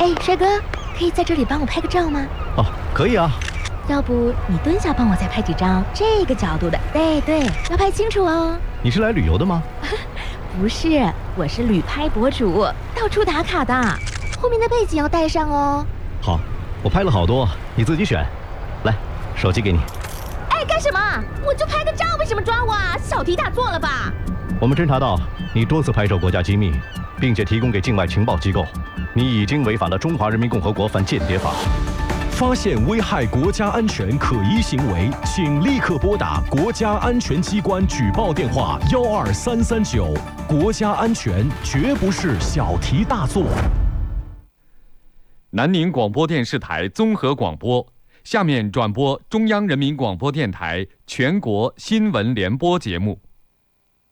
哎，帅哥，可以在这里帮我拍个照吗？ 哦，可以啊。 要不你蹲下帮我再拍几张这个角度的。对，要拍清楚哦。 你是来旅游的吗？ 不是，我是旅拍博主，到处打卡的。后面的背景要带上哦。 好，我拍了好多，你自己选。来，手机给你。 哎，干什么？我就拍个照，为什么抓我啊？小题大做了吧？ 我们侦查到你多次拍摄国家机密，并且提供给境外情报机构，你已经违反了《中华人民共和国反间谍法》。 发现危害国家安全可疑行为，请立刻拨打国家安全机关举报电话12339。国家安全绝不是小题大做。 南宁广播电视台综合广播，下面转播中央人民广播电台全国新闻联播节目。